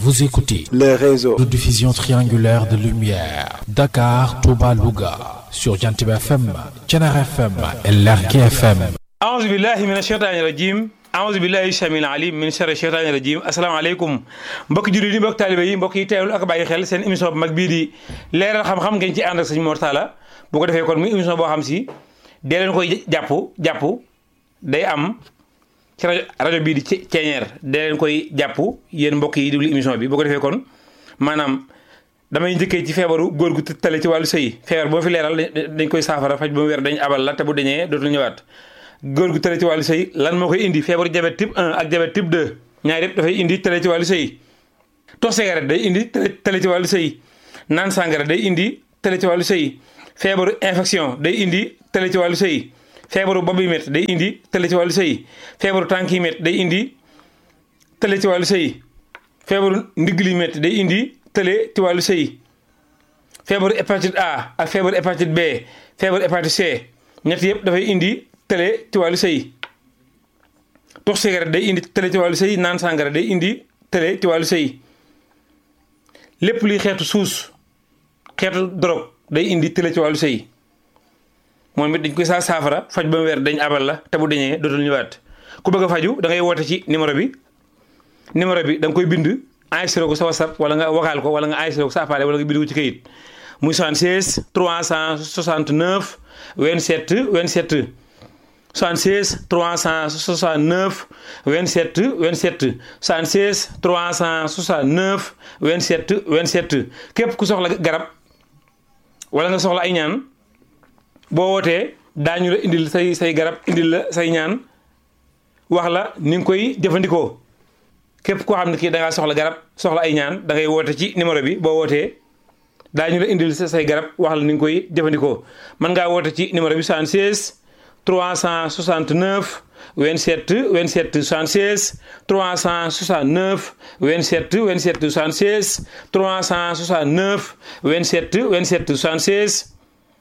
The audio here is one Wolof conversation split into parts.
Vous écoutez le réseau de diffusion triangulaire de lumière Dakar, Touba, Louga sur Jantib FM, Thiénaba FM et Lergui FM. A'uuzu billahi mina shaytaani rajiim. A'uuzu billahi samiil aliim min sharri shaytaani rajiim. Asalaamaaleykum mbokki jullit yi, mbokki taalibe yi, mbokk yi teewlu ak bàyyi xel seen émission bu mag bii di leeral xam-xam ngeen ci ànd ak sëñ Mor Talla. bu ko defee kon muy émission boo xam si dee leen koy jàpp day am ci rajo bii di Ceeñeer dee leen koy jàpp yéen mbokk yi déglu émission bi. bu ko defee kon maanaam damay njëkkee ci feebaru góor gu tale ci wàllu sëy. feebar boo fi leeral dañ koy saafara faj ba mu wér dañ abal la te bu dañee dootul ñëwaat. góor gu tale ci wàllu sëy lan moo koy indi feebaru diabète type 1 ak diabète type 2 ñaar yëpp dafay indi tale ci wàllu sëy. tox cigarette day indi tale ci wàllu sëy. naan sàngara day indi tale ci wàllu sëy. feebaru infection day indi tale ci wàllu sëy. feebaru bopp yi métti day indi tale ci wàllu sëy. feebaru tànk yi métti day indi tale ci wàllu sëy. feebaru ndigg li métti day indi tale ci wàllu sëy. feebaru hépatite A ak feebaru hépatite B feebaru hépatite C ñett yëpp dafay indi tale ci wàllu sëy. tox cigarette day indi tale ci wàllu sëy. naan sàngara day indi tale ci wàllu sëy. lépp luy xeetu suus xeetu drogue day indi tale ci wàllu sëy. moom it dañ koy saafara faj ba mu weer dañ abal la te bu dañee dootul ñëwaat. ku bëgg a faju da ngay woote ci numéro bi da nga koy bind enregistré ko sa WhatsApp wala nga vocal ko wala nga enregistré ko sa appareil wala nga bind ko ci kayit muy 76 369 27 27 76 369 27 27 76 369 27 27 képp ku soxla garab wala nga soxla ay ñaan boo wootee daañu la indil say garab indil la say ñaan wax la ni nga koy jëfandikoo. képp koo xam ne kii da ngaa soxla garab soxla ay ñaan da ngay woote ci numéro bi boo wootee daañu la indil say garab wax la ni nga koy jëfandikoo. mën ngaa woote ci numéro bi 76 369 27 27 76 369 27 27 76 369 27 27 76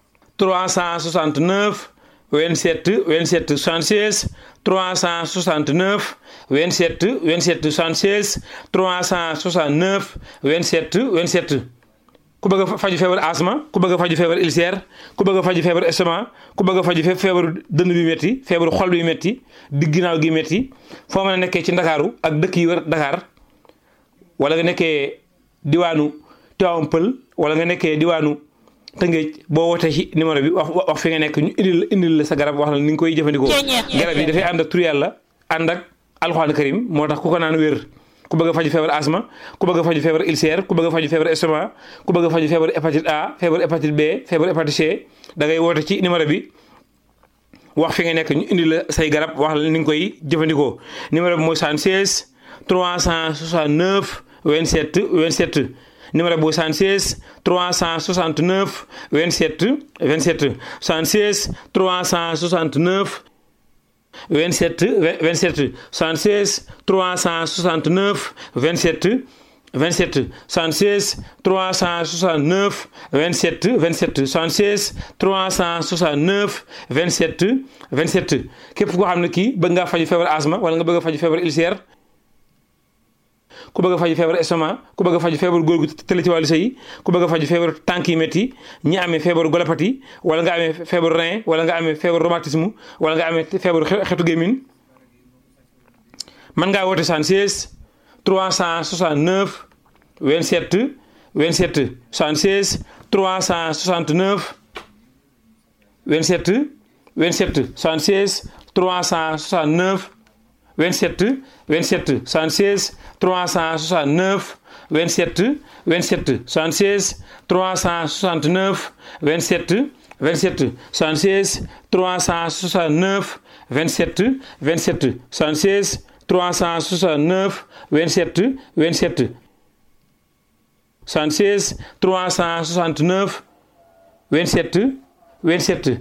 369 27 27 76 369 27 27 76 369 27 27 ku bëgg a faju feebar asma, ku bëgg a faju feebar ulcère, ku bëgg a faju feebar estomac, ku bëgg a faju feebaru dënn bi métti, feebaru xol bi métti, digg ginnaaw gi métti, foo mën a nekkee ci Ndakaaru ak dëkk yi wër Dakar wala nga nekkee diwaanu Tivaouane Peulh wala nga nekkee diwaanu Tëngéej boo wootee ci numéro bi wax fi nga nekk ñu indil la sa garab wax la ni nga koy jëfandikoo. garab yi dafay ànd ak tur yàlla ànd ak alxuraan karim moo tax ku ko naan wér. ku bëgg a faju feebar asma, ku bëgg a faju feebar ulcère, ku bëgg a faju feebar estomac, ku bëgg a faju feebar hépatite A, feebar hépatite B, feebar hépatite C da ngay woote ci numéro bi wax fi nga nekk ñu indi la say garab wax la ni nga koy jëfandikoo. numéro bi mooy 76 369 27 27 numéro bu 76 369 27 27 76 369 27 27 76 369 27 27 76 369 27 27 76 369 27 27 képp koo xam ne kii bëgg ngaa faju feebar asma wala nga bëgg a faju feebar ulcère, ku bëgg a faju feebar estomac, ku bëgg a faju feebar góor gu tële ci wàllu sëy, ku bëgg a faju feebar tànk yi métti, ñi amee feebaru golopathie wala nga amee feebaru rein wala nga amee feebaru rhumatisme wala nga amee feebaru xetu gémmiñ mën ngaa woote 76 369 27 27 76 369 27 27 76 369 27 27 76 369 27 27 76 369 27 27 76 369 27 27 76 369 27 27 76 369 27 27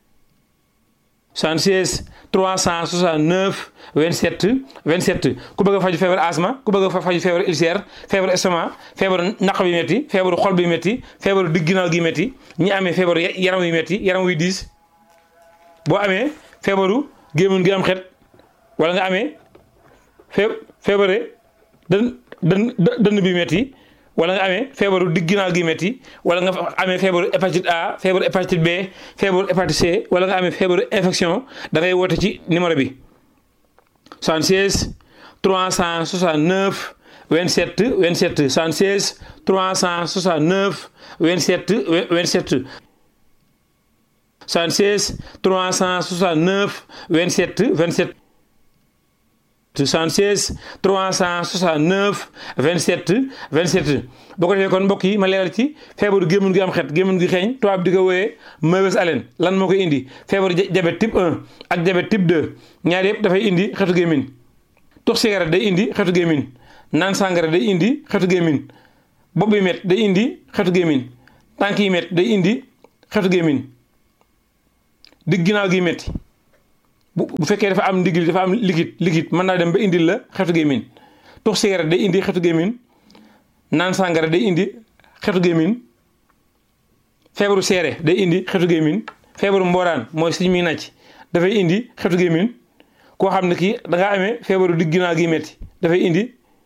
76 369 27 27 ku bëgg a faju feebar asma, ku bëgg a faju feebar ulcère, feebar estomac, feebaru naq bi métti, feebaru xol bi métti, feebaru digg ginnaaw gi métti, ñi amee feebaru yaram wi métti, yaram wi diis, boo amee feebaru gémmiñ gi am xet wala nga amee feebare dënn bi metti wala nga amee feebaru digg ginnaaw gi metti wala nga amee feebaru hépatite A feebaru hépatite B feebaru hépatite C wala nga amee feebaru infection da ngay woote ci numéro bi 76 369 27 27 76 369 27 27 76 369 27 27 76 369 27 27 boo ko defee kon mbokk yi ma leeral ci feebaru gémmiñ gi am xet gémmiñ gi xeeñ tubaab di ko wooyee mauvaise haleine lan moo koy indi feebaru diabète type 1 ak diabète type 2 ñaar yëpp dafay indi xetu gémmiñ tux cigarette day indi xetu gémmiñ naan sàngara day indi xetu gémmiñ bopp bi met day indi xetu gémmiñ tànk yi met day indi xetu gémmiñ digg ginnaaw gi metti bu fekkee dafa am ndigli dafa am liquide mën naa dem ba indil la xetu gémmiñ tux cigarette day indi xetu gémmiñ naan sàngara day indi xetu gémmiñ feebaru seere day indi xetu gémmiñ feebaru mbooraan mooy suñ muy nàcc dafay indi xetu gémmiñ koo xam ne kii dangaa amee feebaru digg ginnaaw gi metti dafay indi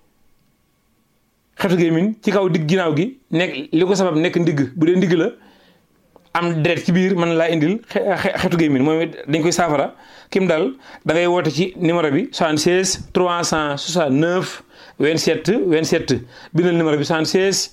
xetu gémmiñ ci kaw digg ginnaaw gi nekk li ko sabab nekk ndigg bu dee ndigg la am deret ci biir mën laa indil xetu gémmiñ moom dañ koy saafara kim dal da ngay woote ci numéro bi 76 369 27 27 bindal numéro bi 76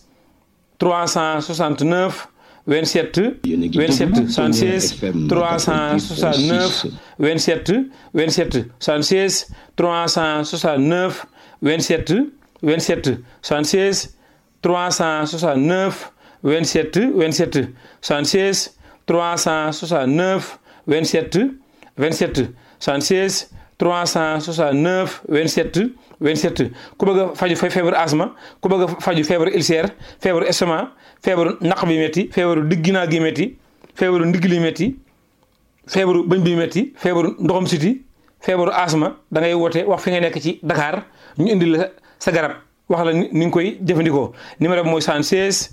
369 27 27 76 369 27 27 76 369 27 27 76 369 27 27 76 369 27 27 76 369 27 27 ku bëgg a faju feebaru asma ku bëgg a faju feebaru ulcère feebaru estomac feebaru naq bi metti feebaru digg ginnaaw gi metti feebaru ndigg li metti feebaru bëñ bi metti feebaru ndoxam siti feebaru asma da ngay woote wax fi nga nekk ci Dakar ñu indi la sa garab wax la ni nga koy jëfandikoo numéro bi mooy 76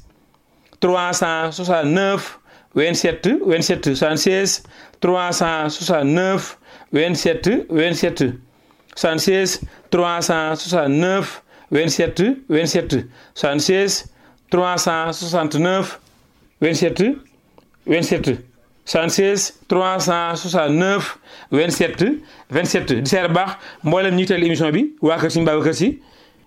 369 27 27 76 369 27 27 76 369 27 27 76 369 27 27 76 369 27 27 di seer baax mboolem ñi teel émission bi waa kër Serigne Babacar Sy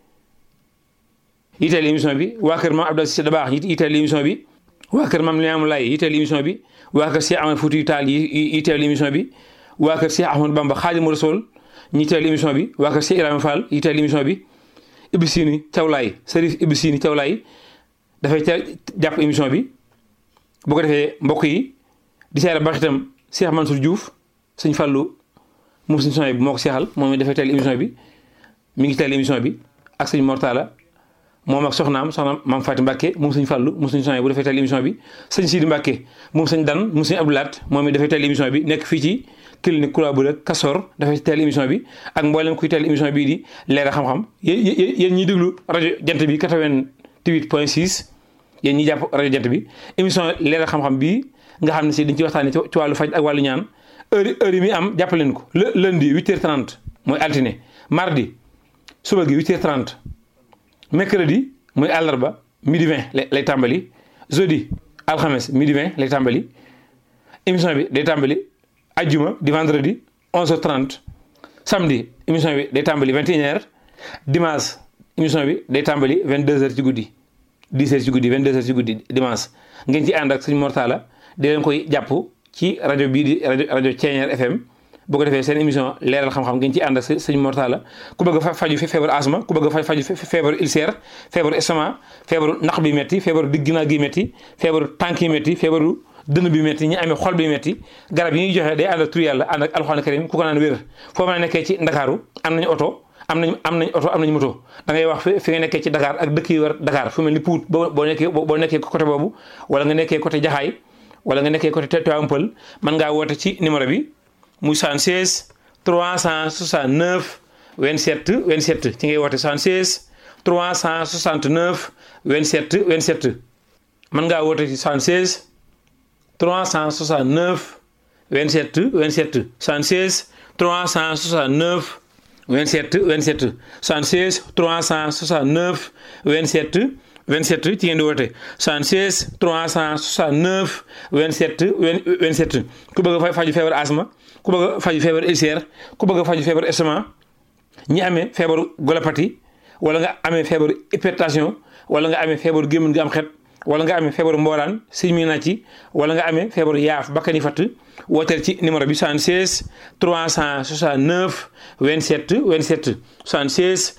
yiteel émission bi waa kër Mame Abdou Cissé Dabakh yiteel émission bi waa kër Mame Limamou Laye yiteel émission bi waa kër Cheikh Ahmed Foutiyou Tall yiteel émission bi waa kër Cheikh Ahmadou Bamba Khadimou Rassoul ñi teel émission bi waa kër Cheikh Ibrahima Fall yiteel émission bi Ibou Sini Thiawlaay Serif Ibou Sini Thiawlaay dafay jàpp émission bi boo ko defee mbokk yi di seere baax itam Cheikh Mansour Diouf sëñ Fallou moom sëñ Sonia bi moo ko seexal moom dafay teel émission bi mi ngi teel émission bi ak sëñ Mortala moom ak soxnaam Maam Fatou Mbacke moom sëñ Fallou moom sëñ Sonia bu dafay teel émission bi sëñ Sidi Mbacke moom sëñ Dan moom sëñ Abdoulaat moom it dafay teel émission bi nekk fii ci clinique Koulabouda Kasor dafay teel émission bi ak mboolem kuy teel émission bii di leeral xam-xam yéen ñiy déglu rajo jant bi 88.6 yéen ñi jàpp rajo jant bi émission leeral xam-xam bii nga xam ne si dañ ci waxtaanee ci wàllu faj ak wàllu ñaan heure yi mi am jàppaleen ko lundi 8h30 mooy altine mardi suba gi 8h30 mercredi mooy àllarba midi 20 lay tàmbali jeudi alxames midi 20 lay tàmbali émission bi day tàmbali ajjuma di vendredi 11h30 samedi émission bi day tàmbali 21h dimanche émission bi day tàmbali 22h ci guddi 10h ci guddi 22h ci guddi dimanche ngeen ci ànd ak sëñ Mortala di leen koy jàpp ci rajo bii di rajo Thiéniere FM boo ko defee seen émission leeral xam-xam ngeen ci ànd ak sëñ Mortala ku bëgg a faju feebaru asma ku bëgg a faju feebaru ulcère feebaru estomac feebaru naq bi metti feebaru digg ginnaaw gi metti feebaru tànk yi metti feebaru dënn bi metti ñi amee xol bi metti garab yi ñuy joxe day ànd ak tur yàlla ànd ak alxuraan karim ku ko naan wér foo mën a nekkee ci Ndakaaru am nañu oto am nañu moto da ngay wax fi nga nekkee ci Dakar ak dëkk yi war Dakar fu mel ni Pout boo nekkee côté boobu wala nga nekkee côté Jaxaay wala nga nekkee côté Tivaouane Peulh mën ngaa woote ci numéro bi muy 76 369 27 27 ci ngay woote 76 369 27 27 mën ngaa woote ci 76 369 27 27 76 369 27 27 76 369 27 27 ci ngeen di woote 76 369 27 27 ku bëgg a faju feebar asma ku bëgg a faju feebar ulcère ku bëgg a faju feebar estomac ñi amee feebaru golopathie wala nga amee feebaru hypertension wala nga amee feebaru gémmiñ gi am xet wala nga amee feebaru mbooraan siñ mi na ci wala nga amee feebaru yaaf bakkani fatt wooteel ci numéro bi 76 369 27 27 76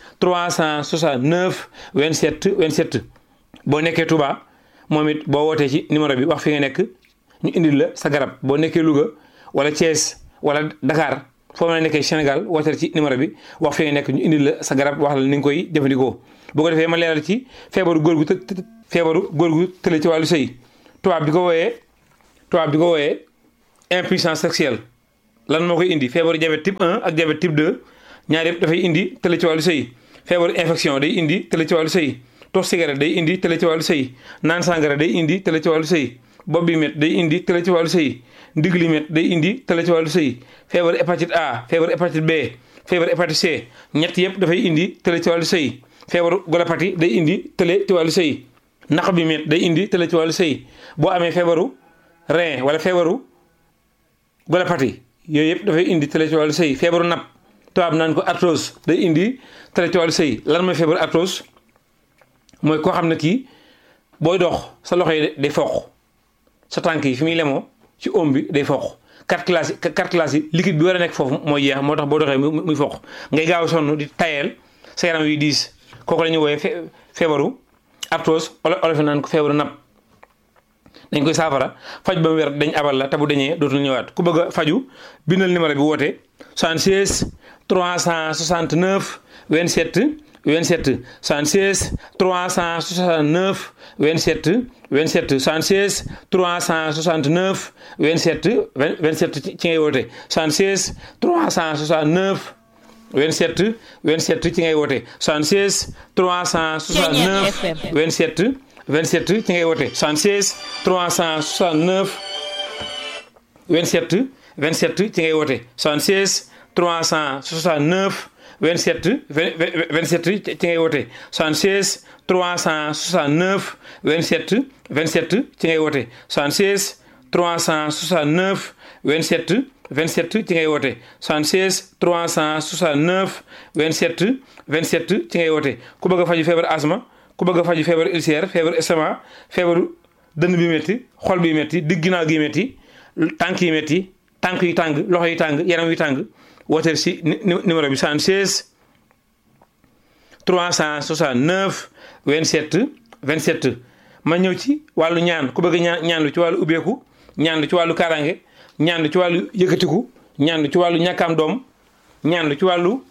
369 27 27 boo nekkee Touba moom it boo wootee ci numéro bi wax fi nga nekk ñu indil la sa garab boo nekkee Louga wala Thiès wala Dakar foo mën a nekkee Sénégal wooteel ci numéro bi wax fi nga nekk ñu indil la sa garab wax la ni nga koy jëfandikoo bu ko defee ma leeral ci feebaru góor gu tële ci wàllu sëy tubaab di ko wooyee impuissance sexuelle lan moo koy indi feebaru diabète type 1 ak diabète type 2 ñaar yëpp dafay indi tële ci wàllu sëy feebaru infection day indi tële ci wàllu sëy tox cigarette day indi tële ci wàllu sëy naan sangara day indi tële ci wàllu sëy bopp bi met day indi tële ci wàllu sëy ndigg li met day indi tële ci wàllu sëy feebaru hépatite A feebaru hépatite B feebaru hépatite C ñett yëpp dafay indi tële ci wàllu sëy feebaru golopathie day indi tële ci wàllu sëy naq bi met day indi tële ci wàllu sëy boo amee feebaru rein wala feebaru golopathie yooyu yëpp dafay indi tële ci wàllu sëy feebaru napp tubaab naan ko arthrose day indi tële ci wàllu sëy lan mooy feebaru arthrose mooy koo xam ne kii booy dox sa loxo yi day foq sa tànk yi fi muy lemoo ci oom bi day foq cartilage yi liquide bi war a nekk foofu mooy jeex moo tax boo doxee muy foq ngay gaaw sonn di tayeel sa yaram yuy diis kooku la ñuy wooyee feebaru arthrose olof naan ko feebaru napp dañ koy saafara faj ba mu wér dañ abal la te bu dañee dootul ñëwaat ku bëgg a faju bindal numéro bi woote 76 369 27 27 76 369 27 27 76 369 27 27 ci ngay woote 76 369 27 27 ci ngay woote 76 369 27 27 ci ngay woote 76 369 27 27 ci ngay woote 76 369 27 27 ci ngay woote 76 369 27 27 ci ngay woote 76 369 27 27 ci ngay woote 76 369 27 27 ci ngay woote ku bëgg a faju feebar asma ku bëgg a faju feebar ulcère feebar estomac feebaru dënn bi métti xol bi métti digg ginnaaw gi métti tànk yi métti tànk yi tàng loxo yi tàng yaram yi tàng wooteel si numéro bi 76 369 27 27 ma ñëw ci wàllu ñaan ku bëgg ñaan lu ci wàllu ubbeeku ñaan lu ci wàllu kaaraange ñaan lu ci wàllu yëkkatiku ñaan lu ci wàllu ñàkkaam doom ñaan lu ci wàllu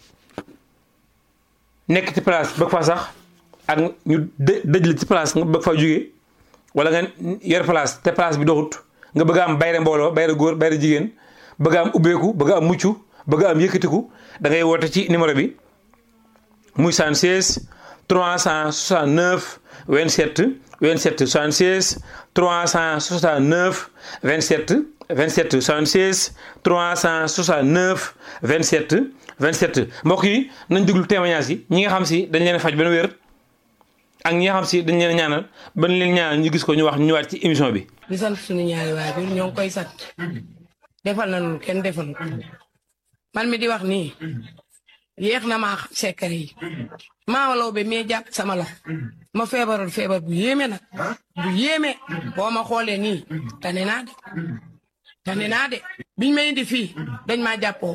nekk ci place bëgg fa sax ak ñu dëj la ci place nga bëgg fa jóge wala nga yor place te place bi doxut nga bëgg a am bayre mbooloo bayre góor bayre jigéen bëgg a am ubbeeku bëgg a am mucc bëgg a am yëkkatiku da ngay woote ci numéro bi muy 76 369 27 27 76 369 27 27 76 369 27 27 mbokk yi nañ déglu témoignage yi ñi nga xam si dañ leen faj ba wér ak ñi nga xam si dañ leen ñaanal ba leen ñaanal ñu gis ko ñu wax ñu ñëwaat ci émission bi. di sant suñu ñaari waajur ñoo ngi koy sant defal nañu kenn defal man mi di wax nii yéex na maa xam secret yi maa law be mee jàpp sama loxo ma feebaroon feebar bu yéeme nag bu yéeme boo ma xoolee nii tane naa de biñ may indi fii dañ maa jàppoo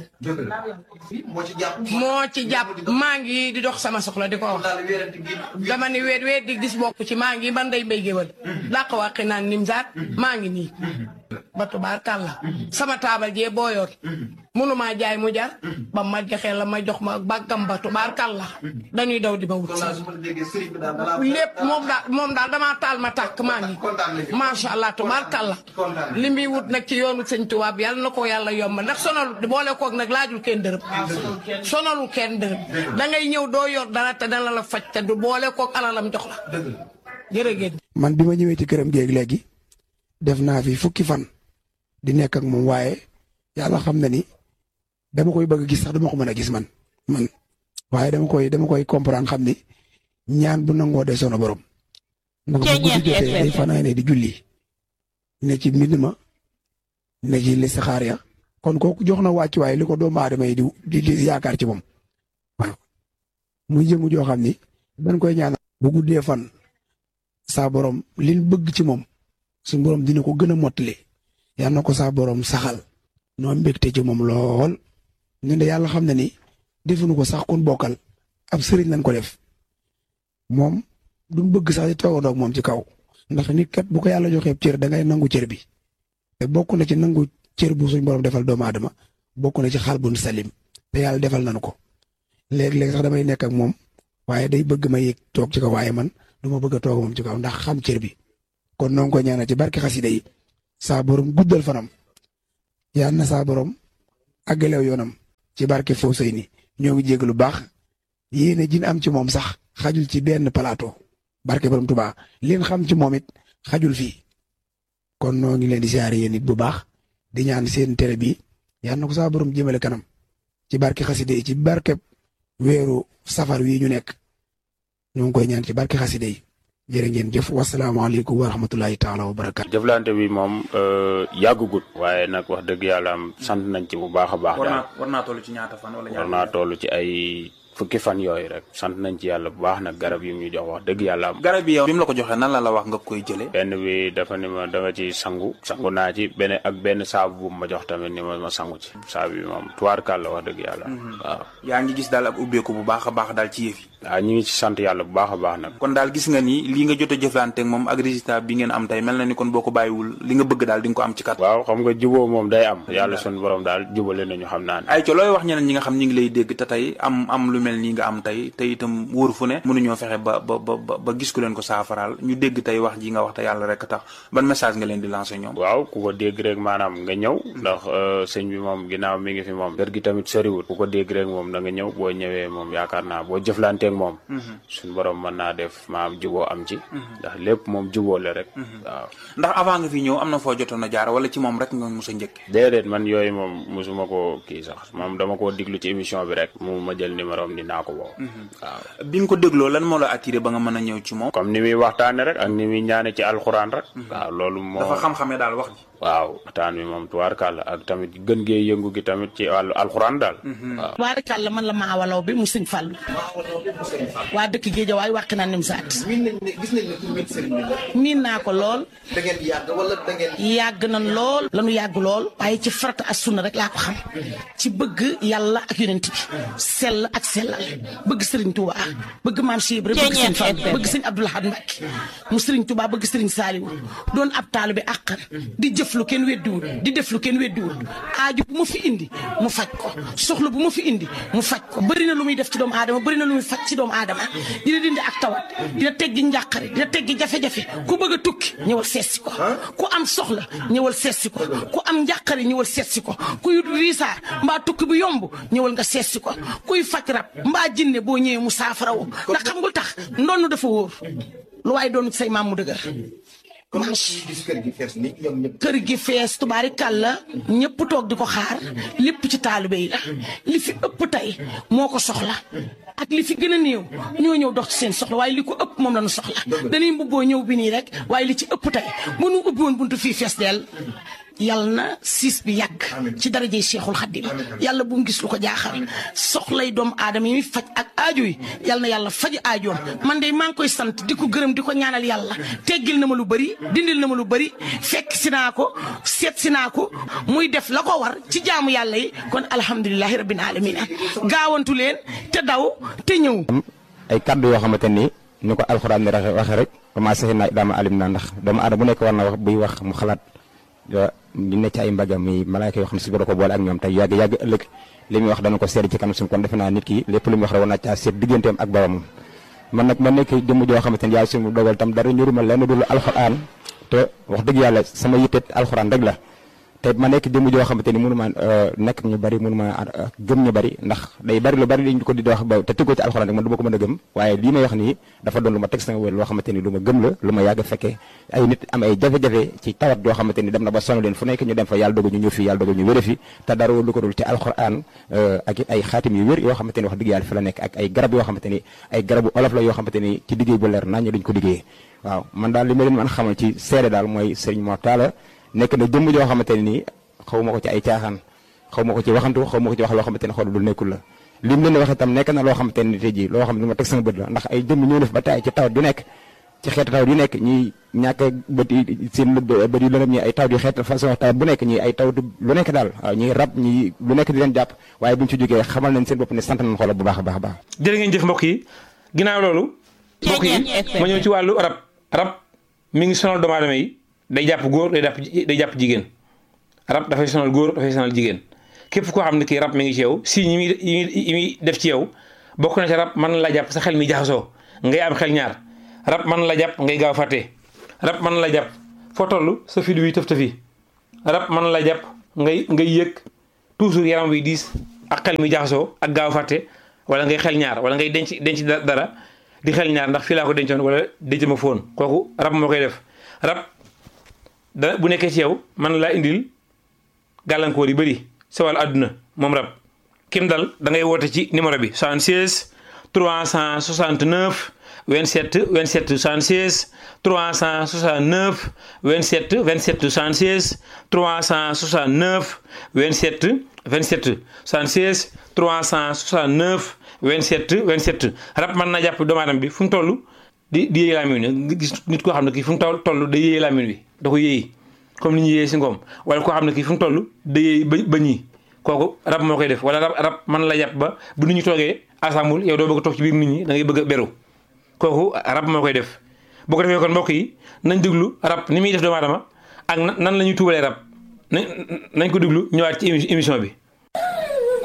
moo ci jàpp maa ngi di dox sama soxla di ko wax dama ni weet di gis bokk ci maa ngi man day mbay géwal làq wàqi naan nimsaat maa ngi nii ba tubaarkàlla sama taabal jee booyoon mënumaa jaay mu jar ba ma joxee la ma jox ma bàggam ba tubaarkàlla dañuy daw di ma wut lépp moom daal damaa taal ma tàkk maa ngi macha allah tubaarkàlla li muy wut nag ci yoonu sëñ tubaab yàlla na ko yàlla yomb ndax sonalu boole koog nag laajul kenn dërëm sonalu kenn dërëm da ngay ñëw doo yor dara te dana la faj te du boole koog alalam jox la jërëjëf. man bi ma ñëwee ci këram géeg léegi def naa fi fukki fan di nekk ak moom waaye yàlla xam na ni dama koy bëgg gis sax dama ko mën a gis man man waaye dama koy comprendre xam ni ñaan bu nangoo de sono borom ndax bu guddi jotee day fanaane di julli ne ci mbind ma ne ci listixaar ya kon kooku jox na wàcc waaye li ko doomu aadama yi di yaakaar ci moom waaw muy jëmu joo xam ni dañ koy ñaan bu guddee fan saa borom liñ bëgg ci moom suñu borom dina ko gën a mottali yal na ko saa borom saxal noo mbégte ci moom lool ñun de yàlla xam na ni defuñu ko sax kun bokkal ab sëriñ lañ ko def moom duñ bëgg sax di toogandoo ak moom ci kaw ndax nit kat bu ko yàlla joxee cër da ngay nangu cër bi te bokk na ci nangu cër bu suñ borom defal doomu aadama bokk na ci xal bun salim te yàlla defal nañu ko léeg-léeg sax damay nekk ak moom waaye day bëgg ma yéeg toog ci kaw waaye man du ma bëgg a toog moom ci kaw ndax xam cër bi kon noo ngi ko ñaanal ci barke xasida yi saa borom guddal fanam yal na saa borom àggalew yoonam ci barke Fawzeyni ni ñoo ngi jégg lu baax yéene jin am ci moom sax xajul ci benn plateau barke borom Tuubaa leen xam ci moom it xajul fii kon noo ngi leen di siyaare yéen it bu baax di ñaan seen télé bi yal na ko saa borom jëmale kanam ci barke xasida yi ci barke weeru safar wi ñu nekk ñoo ngi koy ñaan ci barke xasida yi jërë ngeen jëf wasalaamaaleykum wa rahmatulahi taala wa barakaatu. jëflante bi moom yàggugut waaye nag wax dëgg yàlla am sant nañ ci bu baax a baax. war naa toll ci ñaata fan wala war naa toll ci ay fukki fan yooyu rek sant nañ ci yàlla bu baax nag garab yi ñu jox wax dëgg yàlla am. garab yi yow bi mu la ko joxee nan la wax nga koy jëlee. benn bi dafa ni ma danga ci sangu naa ci benn saabu bu ma jox tamit ni ma sangu ci saabu bi moom tuwaarkaal la wax dëgg yàlla. waaw yaa ngi gis daal ab ubbeeku bu baax a baax daal ci yëf yi. waaw ñu ngi ci sant yàlla bu baax a baax nag. kon daal gis nga ni lii nga jot a jëflante ak moom ak résultat bi ngeen am tey mel na ni kon boo ko bàyyiwul li nga bëgg daal di nga ko am ci kat. waaw xam nga juboo moom day am yàlla sunu borom daal jubale nañu xam naa ne. ay ca looy wax ñeneen ñi nga xam ñi ngi lay dégg te tey am lu mel nii nga am tey te itam wóor fu ne mënuñoo fexe ba gis ku leen ko saafaraal ñu dégg tey wax ji nga wax te yàlla rek tax ban message nga leen di lancer ñoom. waaw ku ko dégg rek maanaam nga ñëw ndax sëñ bi moom ginnaaw mi ngi fi moom kër gi tamit soriwul ku ko dégg rek moom da nga ñëw boo ñëwee moom yaakaar naa boo jëflanteeg moom suñu borom mën naa def maam juboo am ci ndax lépp moom juboo la rek waaw ndax avant nga fi ñëw am na foo jotoon a jaar wala ci moom rek nga mos a njëkk. déedéet man yooyu moom mosuma ko kii sax moom dama koo diglu ci émission bi rek mu ma jël numéro am ni naa ko woo waaw bi nga ko dégloo lan moo la attiré ba nga mën a ñëw ci moom. comme ni muy waxtaane rek ak ni muy ñaane ci alxuraan rek waaw loolu moo dafa xam-xamee daal wax ji. waaw waxtaan bi moom tubaarkàlla ak tamit gën gee yëngu gi tamit ci wàllu alxuraan daal waaw tubaarkàlla man la Maawalaw bi mu sëñ Fallu waa dëkk Géejawaay wàq naa nim saat miin naa ko lool da ngeen yàgg wala da ngeen yàgg nañ lool lanu yàgg lool waaye ci farata ak sunna rek laa ko xam ci bëgg yàlla ak yonent bi sell ak sellal bëgg Sëriñ Tuuba bëgg Maam Cheikh Ibra bëgg sëñ Fallu bëgg sëñ Abdou Lahad Mbacké mu Sëriñ Tuuba bëgg Sëriñ Saaliwu doon ab taalibe àqan di jëf lu kenn weddiwul di def lu kenn weddiwul aaju bu ma fi indi mu faj ko soxla bu ma fi indi mu faj ko bëri na lu muy def ci doomu aadama bëri na lu muy faj ci doomu aadama dina dindi ak tawat dina teggi njàqare dina teggi jafe-jafe ku bëgg a tukki ñëwal seetsi ko ku am soxla ñëwal seetsi ko ku am njàqare ñëwal seetsi ko kuy riisaar mbaa tukki bu yomb ñëwal nga seetsi ko kuy faj rab mbaa jinne boo ñëwee mu saafara woo ndax xam nga tax ndonn dafa wóor lu waaye doon say maam mu dëgër kër gi fees tubaarikàlla ñëpp toog di ko xaar lépp ci taalibe yi la li fi ëpp tey moo ko soxla ak li fi gën a néew ñoo ñëw dox ci seen soxla waaye li ko ëpp moom la ñu soxla dañuy mbubboo ñëw bi nii rek waaye li ci ëpp tey bu nu ubbi woon buntu fii fees dell yàlla na siis bi yàgg ci darajey Cheikhul Khadim yàlla bu mu gis lu ko jaaxal soxlay doomu aadama yi faj ak aajo yi yàlla na yàlla faj aajoom man de maa ngi koy sant di ko gërëm di ko ñaanal yàlla teggil na ma lu bëri dindil na ma lu bëri fekk si naa ko seet si naa ko muy def la ko war ci jaamu yàlla yi kon alhamdulilahi rabbil alamina gaawantu leen te daw te ñëw. ay kaddu yoo xamante ni ko alxuraan ni waxe rek commencé naa daama alim naa ndax doomu aadama bu nekk war na wax buy wax mu xalaat ñu ne ci ay mbagam mi malaayka yoo xam ne si ko boole ak ñoom tey yàgg ëllëg li muy wax dana ko seede ci kanam suñu kon defe naa nit ki lépp lu muy wax rek war naa caa seet digganteem ak boromam man nag ma nekk jëmm joo xamante ni yàlla suñu dogal tam dara ñuruma lenn dul alxuraan te wax dëgg yàlla sama yitteet alxuraan rek la te ma nekk jëmm joo xamante ni mënuma nekk ñu bari mënuma gëm ñu bari ndax day bari lu bari dañ ko di wax ba te tëggoo ci alxuraan rek man du ma ko mën a gëm waaye lii may wax nii dafa doon lu ma teg sama wér loo xamante ni lu ma gëm la lu ma yàgg fekkee ay nit am ay jafe-jafe ci tawat joo xamante ni dem na ba sonal leen fu nekk ñu dem fa yàlla dogal ñu ñëw fii yàlla dogal ñu wér fi te dara lu ko dul ci alxuraan ak ay xaatim yu wér yoo xamante ni wax dëgg yàlla fi la nekk ak ay garab yoo xamante ni ay garabu olof la yoo xamante ni ci liggéey bu leer nañ duñ ko liggéeyee waaw man daal li ma leen mën xamal ci seede daal mooy Serigne Mor Talla nekk na jëmm joo xamante ne nii xaw ma ko ci ay caaxaan xaw ma ko ci waxantu xaw ma ko ci wax loo xamante ne xool lu nekkul la lim leen wax itam nekk na loo xamante ne tey jii loo xam ne lu ma teg sama bët la ndax ay jëmm ñoo def ba tey ci tawat du nekk ci xeetu tawat yu nekk ñi ñàkk bët yi seen bët yu lëndëm ñi ay tawat yu xeetu façon tawat bu nekk ñi ay tawat lu nekk daal waaw ñi rab ñi lu nekk di leen jàpp waaye buñ ci jógee xamal nañ seen bopp ne sant nañ xoolal bu baax a baax a baax jërë ngeen jëf mbokk yi ginnaaw loolu mbokk yi ma ñëw ci wàllu rab mi ngi sonal doomu aadama yi day jàpp góor day jàpp jigéen rab dafay sonal góor dafay sonal jigéen képp koo xam ne kii rab mi ngi ci yow si yi muy def ci yow bokk na ci rab mën la jàpp sa xel mi jaxasoo ngay am xel ñaar rab mën la jàpp ngay gaaw fàtte rab mën la jàpp foo toll sa fi wi tëf-tëfi rab mën la jàpp ngay yëg toujours yaram wi diis ak xel mi jaxasoo ak gaaw fàtte wala ngay xel ñaar wala ngay denc dara di xel ñaar ndax fii laa ko dencoon wala denc ma foon kooku rab moo koy def rab bu nekkee ci yow mën laa indil gàllankoor yu bëri sa wàllu àdduna moom rab kim dal da ngay woote ci numéro bi 76 369 27 27 76 369 27 27 76 369 27 27 76 369 27 27 rab mën na jàpp doomu aadama bi fu mu toll di yéey laamin wi nga gis nit koo xam ne kii fu mu toll da yéey laamin wi da ko yéey comme ni ñu yéey si ngoom wala koo xam ne kii fu mu toll da yéey ba ñii kooku rab moo koy def wala rab mën la jàpp ba bu nit ñi toogee ensemble yow doo bëgg a toog ci biir nit ñi da ngay bëgg a beru kooku rab moo koy def boo ko defee kon mbokk yi nañ déglu rab ni muy def doomu aadama ak nan la ñuy tuubalee rab nañ ko déglu ñëwaat ci émission bi